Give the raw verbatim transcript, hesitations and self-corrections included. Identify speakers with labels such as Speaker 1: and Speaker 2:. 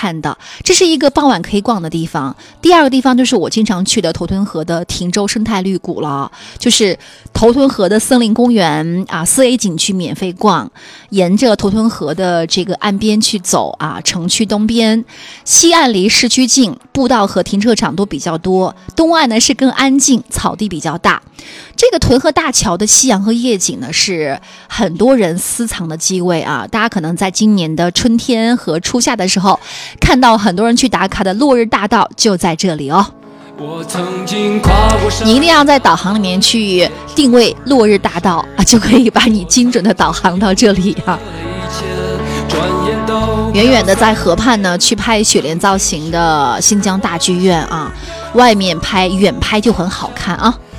Speaker 1: 看的。这是一个傍晚可以逛的地方。第二个地方就是我经常去的头屯河的汀州生态绿谷了，就是头屯河的森林公园啊，四 A 景区免费逛，沿着头屯河的这个岸边去走啊，城区东边，西岸离市区近，步道和停车场都比较多，东岸呢是更安静，草地比较大。这个屯河大桥的夕阳和夜景呢，是很多人私藏的机位啊。大家可能在今年的春天和初夏的时候，看到很多人去打卡的落日大道就在这里哦。
Speaker 2: 我曾经跨过山，
Speaker 1: 你一定要在导航里面去定位落日大道啊，就可以把你精准的导航到这里啊。远远的在河畔呢，去拍雪莲造型的新疆大剧院啊，外面拍远拍就很好看啊。